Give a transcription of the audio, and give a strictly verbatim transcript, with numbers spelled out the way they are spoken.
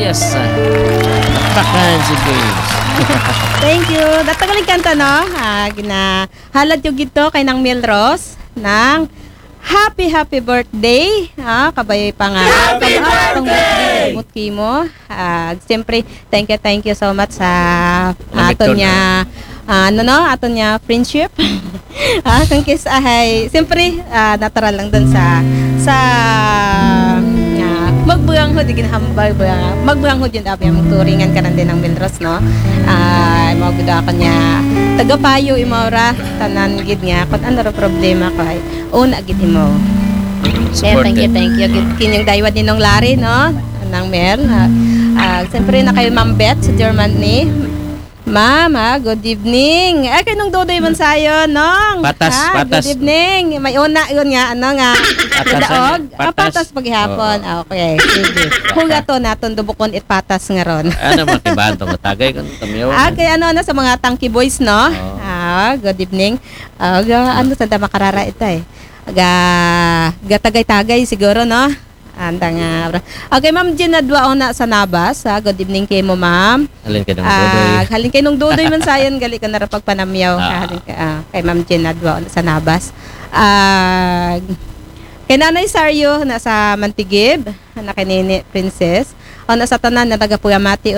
Yes. Bakbakan si James. Thank you. Datagaling kanta, no? Ah, gina halad yung gito kay nang Milros ng happy, happy birthday. Ah, kabay pa nga. Happy birthday! Mutki mo. Ah, siyempre, thank you, thank you so much sa aton niya, ah, ano no, aton niya friendship. ah, kung kis ay, siyempre, ah, natural lang dun sa, sa, magbugang ho, di ginahambal bugang magbugang ho dyan abi ang turingan ka din ng Milros, no? Ah, uh, magbuda ko niya tagapayo imora tanan gid nga kun ano ra problema ko ay una gid imo. Okay, thank you, thank you. Kinyang daywa din ng Larry, no? Nang Mel. Ah, uh, siyempre na kayo Ma'am Beth sa Germany. Ma'am, ah, good evening. Ay, kay nung Dodoy man sayo, nong. Patas, ah, patas. Good evening. May una, yun nga, ano nga. Patas. Daog. Patas. Ah, patas paghihapon. Oo. Ah, okay. Sige. Huga to naton, dubukon it patas nga ron. Ano makibahan tong tagay kung tumiyaw. Ah, kay ano na sa mga Tangki Boys, no? Oo. Ah, good evening. Ah, ga, ano sa makarara ito eh. Ga, gatagay-tagay siguro, no? Anda nga. Okay, Ma'am Gina Dua na sa Nabas. Ha? Good evening kay mo, Ma'am. Halin ka ng Ah, Dodoy. halin kay nung Dodoy man sayon, gali ka na ra pagpanamyaw. Ah. Halin ka, ah, kay Ma'am Gina Dua sa Nabas. Ah, kay Nanay Sario na sa Mantigib, na kay Nini Princess. O na sa tanan na taga Puyamati